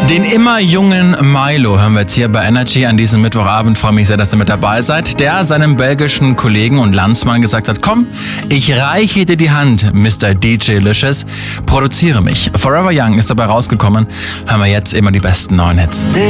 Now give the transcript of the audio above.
Den immer jungen Milo hören wir jetzt hier bei Energy an diesem Mittwochabend. Freue mich sehr, dass ihr mit dabei seid. Der seinem belgischen Kollegen und Landsmann gesagt hat, komm, ich reiche dir die Hand, Mr. DJ Licious, produziere mich. Forever Young ist dabei rausgekommen. Hören wir jetzt immer die besten neuen Hits.